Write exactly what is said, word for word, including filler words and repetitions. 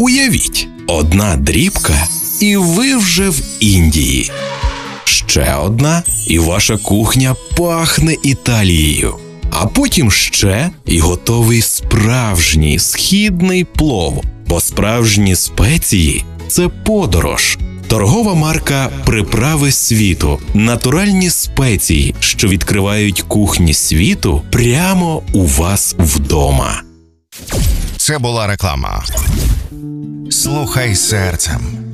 Уявіть, одна дрібка, і ви вже в Індії. Ще одна, і ваша кухня пахне Італією. А потім ще, і готовий справжній східний плов. Бо справжні спеції – це подорож. Торгова марка «Приправи світу» – натуральні спеції, що відкривають кухні світу прямо у вас вдома. Це була реклама. Слухай серцем.